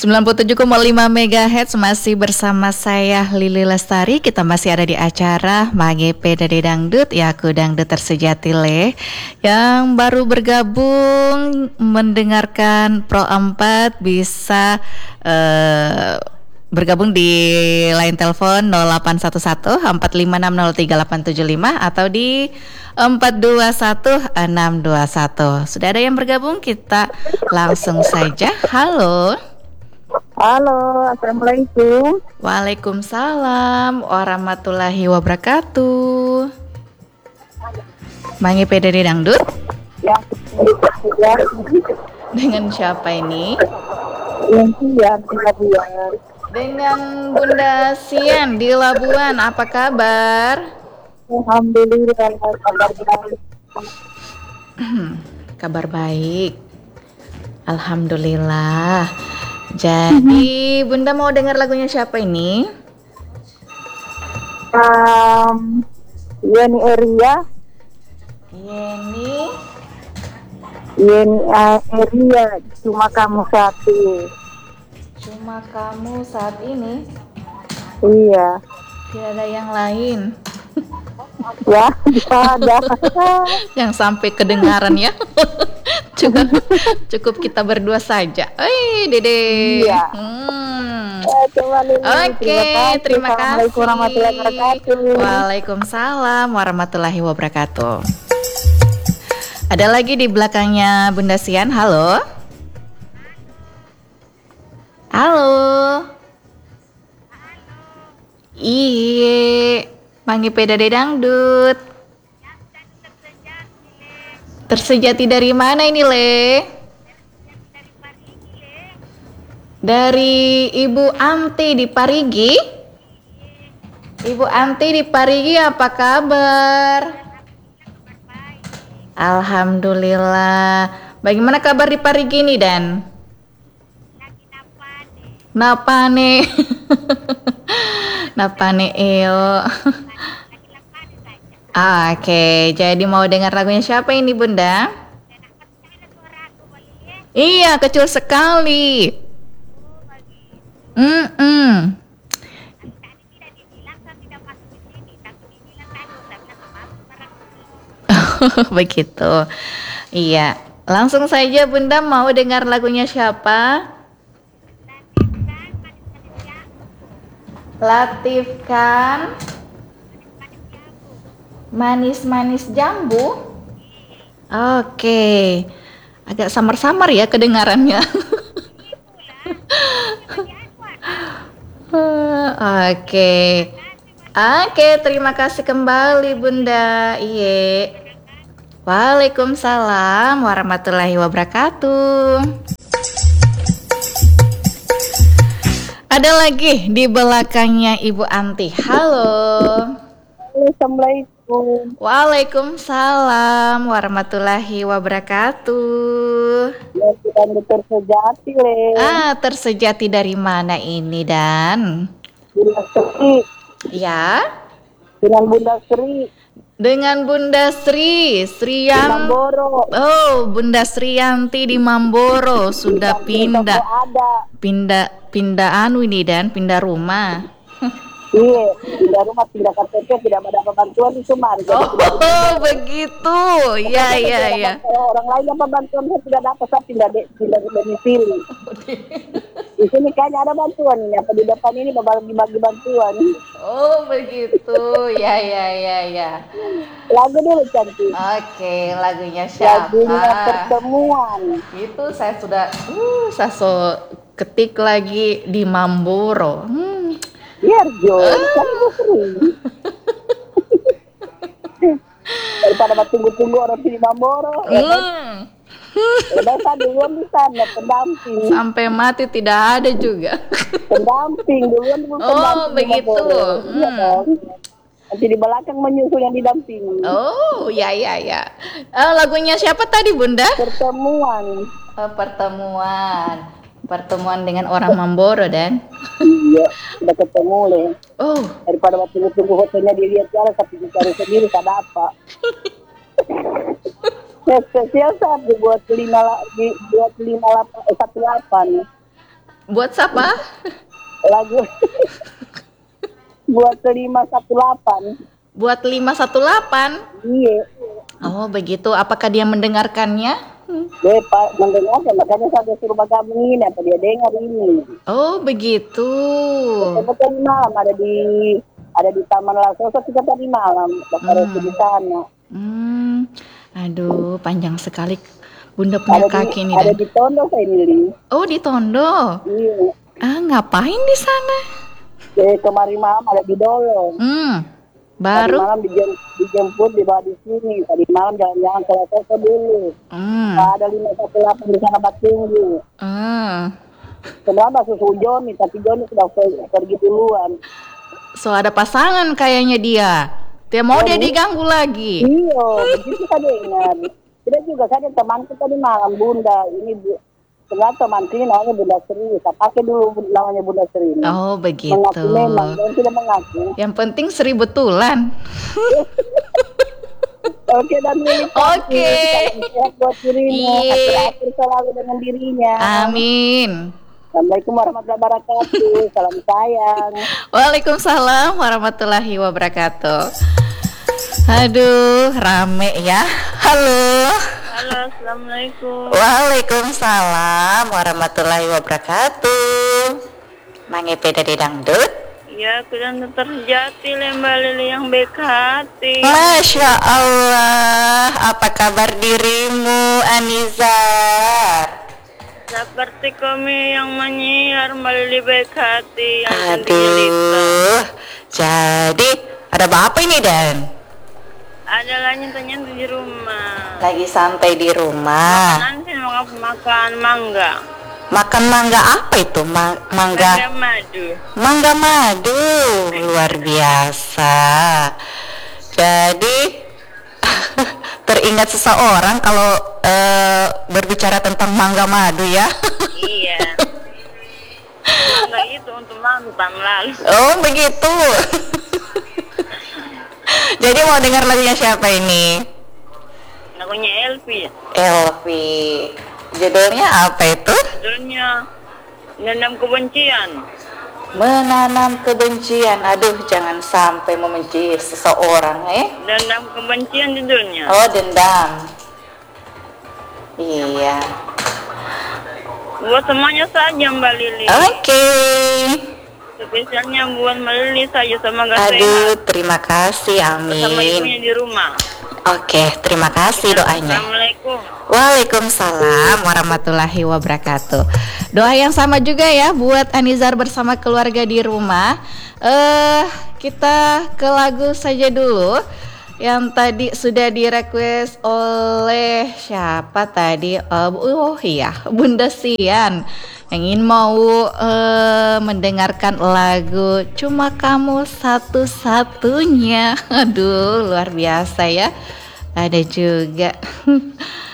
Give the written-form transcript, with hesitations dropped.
97,5 MHz masih bersama saya Lili Lestari. Kita masih ada di acara Mangepe Dade Dangdut ya, aku dangdut tersejati le. Yang baru bergabung mendengarkan Pro 4 bisa bergabung di line telepon 0811 45603 atau di 421 621. Sudah ada yang bergabung, kita langsung saja. Halo. Halo, assalamualaikum. Waalaikumsalam warahmatullahi wabarakatuh. Mangi PDD Dangdut. Ya. Dengan siapa ini? Sian di Labuan. Dengan Bunda Sian di Labuan. Apa kabar? Alhamdulillah, kabar baik. Kabar baik. Alhamdulillah. Jadi Bunda mau dengar lagunya siapa ini? Yeni Eria. Yeni Eria, cuma kamu satu. Cuma kamu saat ini? Iya. Tidak ada yang lain. Ya, bisa ada. Yang sampai kedengaran ya. Cukup kita berdua saja. Dede. Iya. Oke, terima kasih. Assalamualaikum warahmatullahi wabarakatuh. Waalaikumsalam warahmatullahi wabarakatuh. Ada lagi di belakangnya Bunda Sian. Halo. Halo. Iye, Mangi Pedade Dangdut. Tersejati dari mana ini, Le? Dari Ibu Amti di Parigi. Ibu Amti di Parigi, apa kabar? Alhamdulillah. Bagaimana kabar di Parigi ini, Dan? Napane. Napane eo. Oke, jadi mau dengar lagunya siapa ini, Bunda? Iya, kecil sekali. Begitu. Iya, langsung saja Bunda mau dengar lagunya siapa? Latif kan? Manis-manis jambu. Oke. Agak samar-samar ya kedengarannya. Oke. Oke, terima kasih kembali Bunda. Iye. Waalaikumsalam warahmatullahi wabarakatuh. Ada lagi di belakangnya Ibu Anti. Halo. Assalamualaikum. Waalaikumsalam warahmatullahi wabarakatuh. Ya, kita tersejati, Le. Tersejati dari mana ini, Dan? Bunda Sri. Ya. Dengan Bunda Sri. Dengan Bunda Sri, yang Mamboro. Oh, Bunda Sriyanti di Mamboro sudah pindah anu ini, Dan, pindah rumah. Iya, pindah rumah, pindah KTP, tidak ada bantuan di Sumar. Oh, begitu. Iya. Orang lain dapat bantuan, saya tidak dapat, saya pindah domisili. Di sini kayaknya ada bantuan ini, apa di depan ini bagi bantuan. Oh, begitu. Ya. Lagu dulu cantik. Oke, lagunya siapa? Lagunya Pertemuan. Itu saya sudah ketik lagi di Mamboro. Biar Jo, kan ibu sering. Daripada tunggu-tunggu orang di Mamboro. Udah saya duluan di sana, pendamping. Sampai mati tidak ada juga. Pendamping duluan. Oh, begitu. Iya dong. Nanti di belakang menyusul yang didampingi. Oh, ya. Lagunya siapa tadi, Bunda? Pertemuan. Pertemuan dengan orang Mamboro, Dan. Iya, udah ketemu Le. Oh. Daripada waktu tunggu hotelnya dilihat jalan, tapi dicari sendiri tak dapat. Spesial saat dibuat 18. Buat siapa? Lagu buat 518. Buat 518. Iya. Oh begitu, apakah dia mendengarkannya? Dia Pak mendengar, makanya saya suruh bergabung ini, apa dia dengar ini. Oh begitu. Kita tadi malam ada di Taman Lasoso, kita tadi malam bakar di sana. Aduh, panjang sekali Bunda punya kaki ini Ada dan. di Tondo saya ini. Oh di Tondo. Iya. Ngapain di sana? Kemarin malam ada di Dolong. Tadi Baru. malam dijemput dibawa di sini. Tadi malam jalan-jalan ke Lasoso dulu. Ada 518 di sana Batinggi. Sebenarnya susu Joni, tapi Joni sudah pergi duluan. So ada pasangan kayaknya dia. Dia mau dia diganggu lagi. Iya, begitu saya dengar. Kita juga saya temanku tadi malam Bunda. Ini sebenarnya teman ini namanya Bunda Sri. Saya pakai dulu namanya Bunda Sri. Oh begitu. Mengaku memang, dan tidak mengaku. Yang penting Sri betulan. Oke dan Oke. Sehat buat dirimu. Atur selalu dengan dirinya. Amin. Assalamualaikum warahmatullahi wabarakatuh. Salam sayang. Waalaikumsalam warahmatullahi wabarakatuh. Aduh, rame ya. Halo. Halo, assalamualaikum. Waalaikumsalam warahmatullahi wabarakatuh. Mangepe dari dangdut. Ya, aku dan terjati Mbak Lili yang baik hati. Masya Allah, apa kabar dirimu, Anizar? Seperti kami yang menyiar Mbak Lili baik hati. Aduh, jadi ada apa ini Dan? Ada tanya di rumah. Lagi santai di rumah. Nanti mau makan mangga. Makan mangga apa itu? Mangga Mangga madu. Mangga madu, luar biasa. Jadi teringat seseorang kalau berbicara tentang mangga madu ya. Iya. Mangga itu untuk mantan lalu. Oh begitu. Jadi mau dengar lagunya siapa ini? Lagunya Elvi. Elvi. Judulnya apa itu? Judulnya Menanam Kebencian. Menanam kebencian. Aduh, jangan sampai membenci seseorang, Dendam kebencian judulnya. Oh, dendam. Iya. Buat semuanya saja Mbak Lili. Oke. Spesialnya buat Mbak Lili saja sama gak Aduh, sehat. terima kasih. Sama ibunya Amin. di rumah. Oke, terima kasih doanya. Assalamualaikum. Waalaikumsalam warahmatullahi wabarakatuh. Doa yang sama juga ya buat Anizar bersama keluarga di rumah. Kita ke lagu saja dulu. Yang tadi sudah direquest oleh siapa tadi? Iya, Bunda Sian yang ingin mau mendengarkan lagu Cuma Kamu Satu-Satunya. Aduh, luar biasa ya. Ada juga